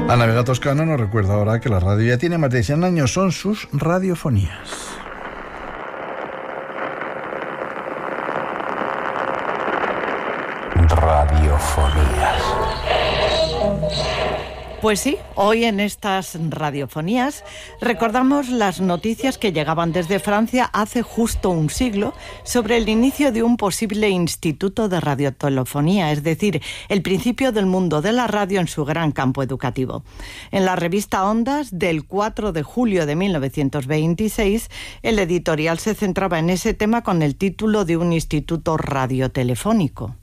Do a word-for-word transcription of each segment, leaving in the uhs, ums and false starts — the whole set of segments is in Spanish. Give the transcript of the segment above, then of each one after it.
Ana Vega Toscano nos recuerda ahora que la radio ya tiene más de cien años, son sus radiofonías. Radiofonías. Pues sí, hoy en estas radiofonías recordamos las noticias que llegaban desde Francia hace justo un siglo sobre el inicio de un posible instituto de radiotelefonía, es decir, el principio del mundo de la radio en su gran campo educativo. En la revista Ondas del cuatro de julio de mil novecientos veintiséis, el editorial se centraba en ese tema con el título de un instituto radiotelefónico.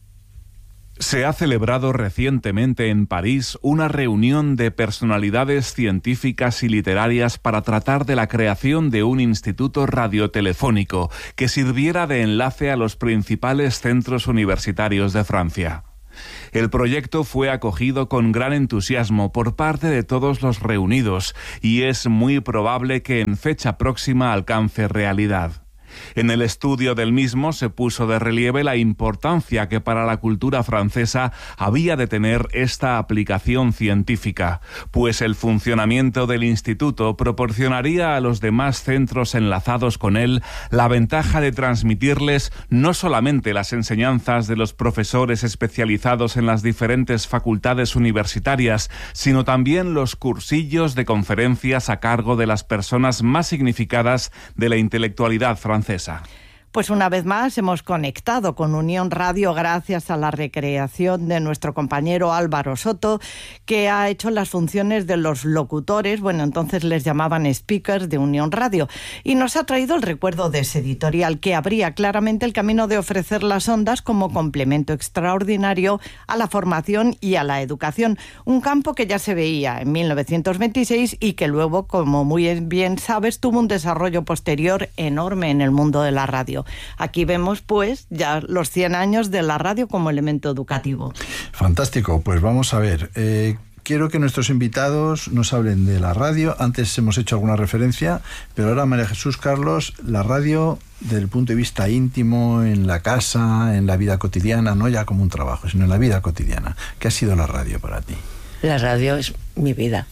Se ha celebrado recientemente en París una reunión de personalidades científicas y literarias para tratar de la creación de un instituto radiotelefónico que sirviera de enlace a los principales centros universitarios de Francia. El proyecto fue acogido con gran entusiasmo por parte de todos los reunidos y es muy probable que en fecha próxima alcance realidad. En el estudio del mismo se puso de relieve la importancia que para la cultura francesa había de tener esta aplicación científica, pues el funcionamiento del instituto proporcionaría a los demás centros enlazados con él la ventaja de transmitirles no solamente las enseñanzas de los profesores especializados en las diferentes facultades universitarias, sino también los cursillos de conferencias a cargo de las personas más significadas de la intelectualidad francesa. Francesa. Pues una vez más hemos conectado con Unión Radio gracias a la recreación de nuestro compañero Álvaro Soto, que ha hecho las funciones de los locutores, bueno, entonces les llamaban speakers de Unión Radio, y nos ha traído el recuerdo de ese editorial que abría claramente el camino de ofrecer las ondas como complemento extraordinario a la formación y a la educación, un campo que ya se veía en mil novecientos veintiséis y que luego, como muy bien sabes, tuvo un desarrollo posterior enorme en el mundo de la radio. Aquí vemos, pues, ya los cien años de la radio como elemento educativo. Fantástico, pues vamos a ver. Eh, quiero que nuestros invitados nos hablen de la radio. Antes hemos hecho alguna referencia, pero ahora, María Jesús, Carlos, la radio desde el punto de vista íntimo, en la casa, en la vida cotidiana, no ya como un trabajo, sino en la vida cotidiana. ¿Qué ha sido la radio para ti? La radio es mi vida,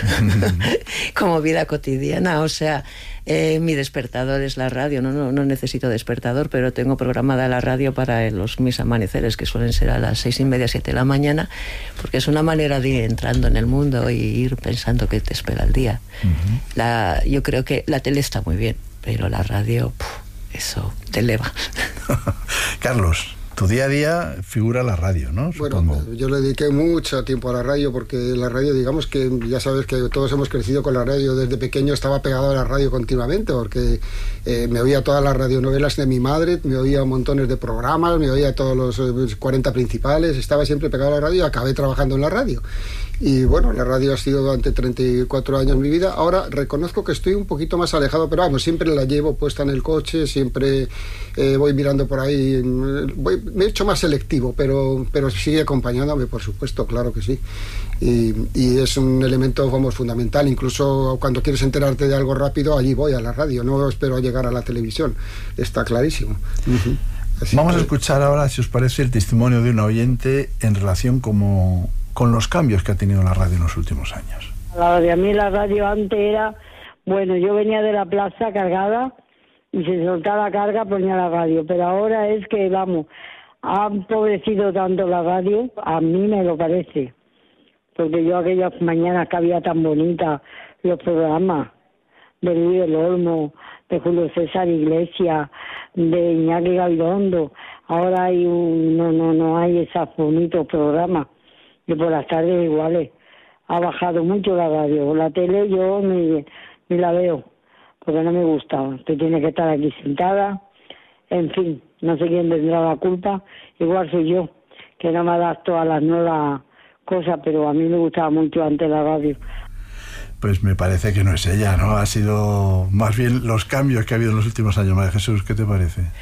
como vida cotidiana, o sea, eh, mi despertador es la radio, no, no, no necesito despertador, pero tengo programada la radio para los, mis amaneceres, que suelen ser a las seis y media, siete de la mañana, porque es una manera de ir entrando en el mundo y ir pensando que te espera el día. Uh-huh. La, yo creo que la tele está muy bien, pero la radio, puf, eso te eleva. Carlos. Tu día a día figura la radio, ¿no? Supongo. Bueno, yo le dediqué mucho tiempo a la radio porque la radio, digamos que ya sabes que todos hemos crecido con la radio. Desde pequeño estaba pegado a la radio continuamente porque eh, me oía todas las radionovelas de mi madre, me oía montones de programas, me oía todos los eh, cuarenta principales, estaba siempre pegado a la radio y acabé trabajando en la radio. Y bueno, la radio ha sido durante treinta y cuatro años mi vida. Ahora reconozco que estoy un poquito más alejado, pero vamos, siempre la llevo puesta en el coche, siempre eh, voy mirando por ahí. Voy, me he hecho más selectivo, pero, pero sigue acompañándome, por supuesto, claro que sí. Y, y es un elemento, vamos, fundamental. Incluso cuando quieres enterarte de algo rápido, allí voy a la radio, no espero a llegar a la televisión. Está clarísimo. Uh-huh. Así Vamos que... a escuchar ahora, si os parece, el testimonio de un oyente en relación como... con los cambios que ha tenido la radio en los últimos años. La de a mí la radio antes era, bueno, yo venía de la plaza cargada y se soltaba carga, ponía la radio, pero ahora es que, vamos, ha empobrecido tanto la radio, a mí me lo parece, porque yo aquellas mañanas que había tan bonitas los programas de Luis del Olmo, de Julio César Iglesias, de Iñaki Gabilondo, ahora hay un, no, no, no hay esos bonitos programas. Y por las tardes iguales. Ha bajado mucho la radio. La tele yo ni, ni la veo, porque no me gusta. Usted tiene que estar aquí sentada. En fin, no sé quién tendrá la culpa. Igual soy yo, que no me adapto a las nuevas cosas, pero a mí me gustaba mucho antes la radio. Pues me parece que no es ella, ¿no? Ha sido más bien los cambios que ha habido en los últimos años. María Jesús, ¿qué te parece?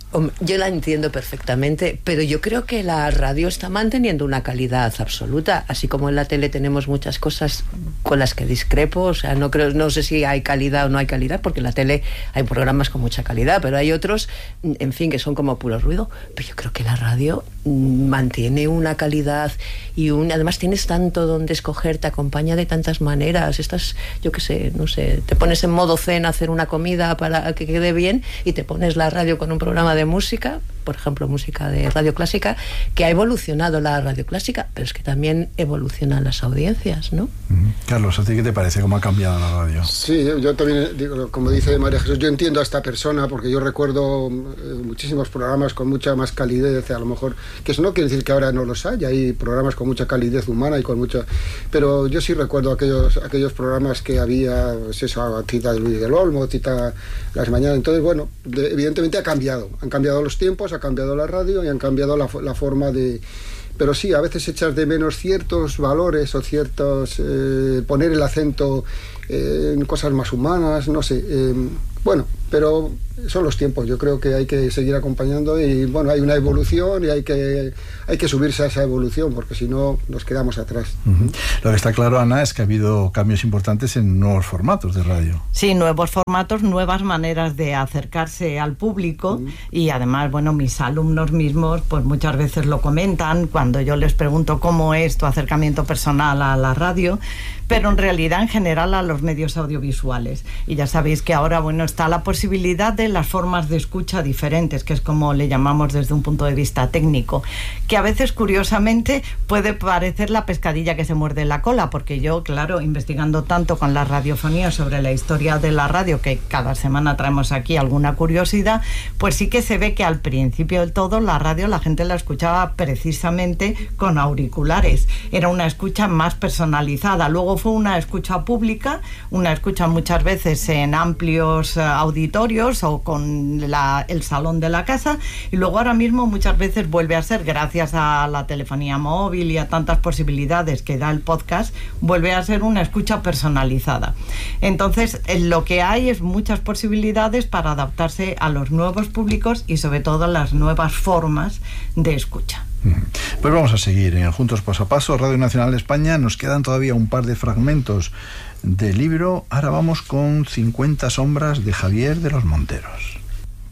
Yo la entiendo perfectamente, pero yo creo que la radio está manteniendo una calidad absoluta, así como en la tele tenemos muchas cosas con las que discrepo, o sea, no creo, no sé si hay calidad o no hay calidad, porque en la tele hay programas con mucha calidad, pero hay otros, en fin, que son como puro ruido, pero yo creo que la radio mantiene una calidad y un, además tienes tanto donde escoger, te acompaña de tantas maneras, estás, yo qué sé, no sé, te pones en modo zen a hacer una comida para que quede bien y te pones la radio con un programa de de música, por ejemplo, música de radio clásica, que ha evolucionado la radio clásica, pero es que también evolucionan las audiencias, ¿no? Uh-huh. Carlos, ¿a ti qué te parece? ¿Cómo ha cambiado la radio? Sí, yo, yo también, digo, como dice María Jesús, yo entiendo a esta persona, porque yo recuerdo eh, muchísimos programas con mucha más calidez, a lo mejor, que eso no quiere decir que ahora no los haya, hay programas con mucha calidez humana y con mucha... Pero yo sí recuerdo aquellos aquellos programas que había, pues eso, cita de Luis del Olmo, cita Las Mañanas, entonces, bueno, de, evidentemente ha cambiado, han cambiado los tiempos, ha cambiado la radio y han cambiado la, la forma de... Pero sí, a veces echas de menos ciertos valores o ciertos... Eh, poner el acento eh, en cosas más humanas, no sé. Eh, bueno, pero son los tiempos, yo creo que hay que seguir acompañando y bueno, hay una evolución y hay que, hay que subirse a esa evolución porque si no nos quedamos atrás. Uh-huh. Lo que está claro, Ana, es que ha habido cambios importantes en nuevos formatos de radio. Sí, nuevos formatos, nuevas maneras de acercarse al público uh-huh. y además, bueno, mis alumnos mismos pues muchas veces lo comentan cuando yo les pregunto cómo es tu acercamiento personal a la radio, pero en realidad en general a los medios audiovisuales. Y ya sabéis que ahora, bueno, está la posibilidad de las formas de escucha diferentes, que es como le llamamos desde un punto de vista técnico, que a veces curiosamente puede parecer la pescadilla que se muerde la cola, porque yo, claro, investigando tanto con la radiofonía sobre la historia de la radio, que cada semana traemos aquí alguna curiosidad, pues sí que se ve que al principio del todo la radio la gente la escuchaba precisamente con auriculares, era una escucha más personalizada, luego fue una escucha pública, una escucha muchas veces en amplios uh, auditorios o con la, el salón de la casa, y luego ahora mismo muchas veces vuelve a ser, gracias a la telefonía móvil y a tantas posibilidades que da el podcast, vuelve a ser una escucha personalizada. Entonces, lo que hay es muchas posibilidades para adaptarse a los nuevos públicos y sobre todo las nuevas formas de escucha. Pues vamos a seguir en Juntos Paso a Paso, Radio Nacional de España. Nos quedan todavía un par de fragmentos del libro. Ahora vamos con cincuenta sombras de Javier de los Monteros.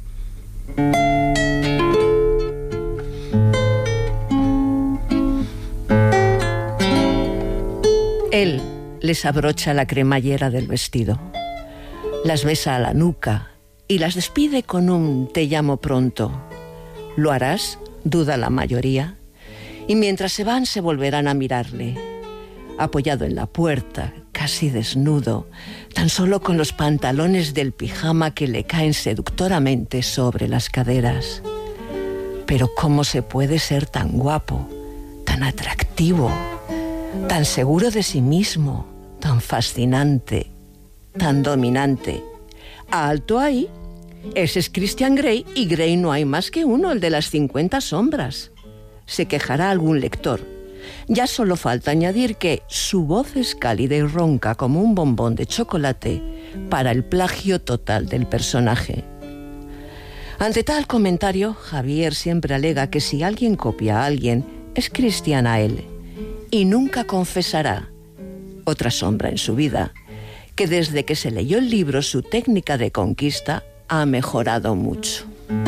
Él les abrocha la cremallera del vestido, las besa a la nuca y las despide con un te llamo pronto. ¿Lo harás?, duda la mayoría, y mientras se van se volverán a mirarle, apoyado en la puerta, casi desnudo, tan solo con los pantalones del pijama que le caen seductoramente sobre las caderas. Pero ¿cómo se puede ser tan guapo, tan atractivo, tan seguro de sí mismo, tan fascinante, tan dominante? Alto ahí. Ese es Christian Grey, y Grey no hay más que uno, el de las cincuenta sombras. Se quejará algún lector. Ya solo falta añadir que su voz es cálida y ronca como un bombón de chocolate para el plagio total del personaje. Ante tal comentario, Javier siempre alega que si alguien copia a alguien, es Christian a él, y nunca confesará, otra sombra en su vida, que desde que se leyó el libro su técnica de conquista ha mejorado mucho.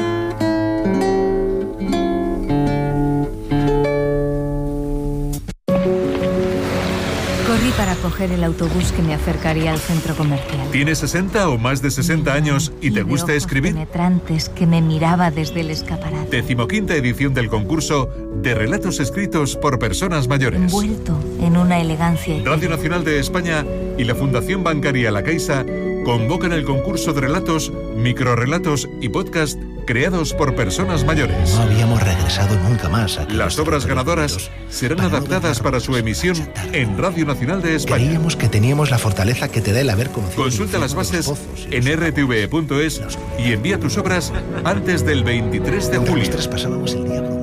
Corrí para coger el autobús que me acercaría al centro comercial. ¿Tienes sesenta o más de sesenta años y te gusta escribir? Penetrantes que me miraba desde el escaparate. Decimoquinta edición del concurso de relatos escritos por personas mayores. Envuelto en una elegancia. Radio Nacional de España y la Fundación Bancaria La Caixa convocan el concurso de relatos, microrelatos y podcast creados por personas mayores. No habíamos regresado nunca más a Las obras ganadoras serán adaptadas para su emisión en Radio Nacional de España. Creíamos que teníamos la fortaleza que te da el haber conocido. Consulta las bases en r t v e punto es y envía tus obras antes del veintitrés de julio. Los tres pasábamos el día